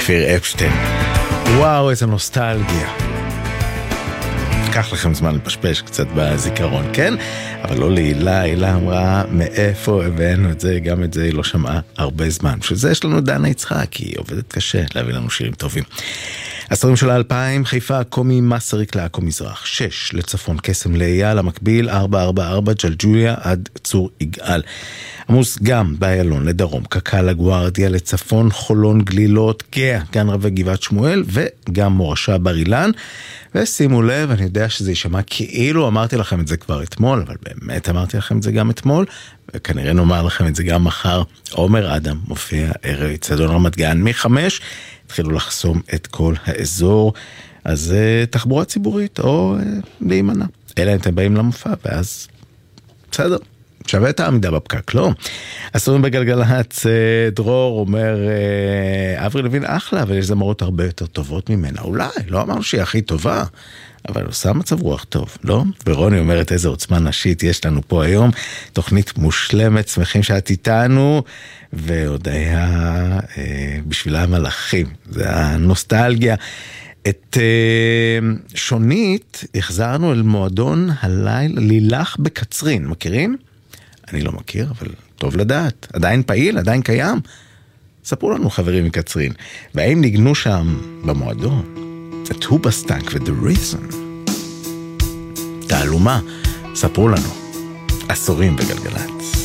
כפיר אפשטיין. וואו, איזה נוסטלגיה. קח לכם זמן לפשפש קצת בזיכרון, כן? אבל לא להילה, הילה אמרה, מאיפה הבאנו את זה, גם את זה היא לא שמעה הרבה זמן. בשביל זה יש לנו דנה יצחק, היא עובדת קשה להביא לנו שירים טובים. הסרטים של 2000, חיפה, קומי, מסריק לעכו מזרח, 6 לצפון, קסם לאייל, המקביל, 444, ג'לג'וליה עד צור יגאל. עמוס גם באיילון לדרום, קקה לגוארדיה לצפון, חולון גלילות, גאה, גן רבי גבעת שמואל, וגם מורשה בר אילן. ושימו לב, אני יודע שזה יישמע כאילו אמרתי לכם את זה כבר אתמול, אבל באמת אמרתי לכם את זה גם אתמול, וכנראה נאמר לכם את זה גם מחר. עומר אדם מופיע ערב אצטדיון רמת גן מ-5, התחילו לחסום את כל האזור, אז תחבורה ציבורית או להימנע. אלא אם אתם באים למופע, ואז בסדר. שווה את העמידה בפקק, לא? הסורים בגלגלצ, דרור אומר, אברי לוין אחלה, אבל יש זמרות הרבה יותר טובות ממנה. אולי, לא אמרנו שהיא הכי טובה, אבל עושה מצב רוח טוב, לא? ורוני אומרת איזה עוצמה נשית יש לנו פה היום, תוכנית מושלמת, שמחים שאת איתנו, ועוד היה בשבילה המלאכים, זה הנוסטלגיה. את שונית החזרנו אל מועדון הלילה לילך בקצרין, מכירים? אני לא מכיר, אבל טוב לדעת. עדיין פעיל, עדיין קיים. ספרו לנו חברים מקצרין. והאם ניגנו שם במועדון את הובסטנק ו-The Reason? תעלומה, ספרו לנו. עשורים בגלגלצ.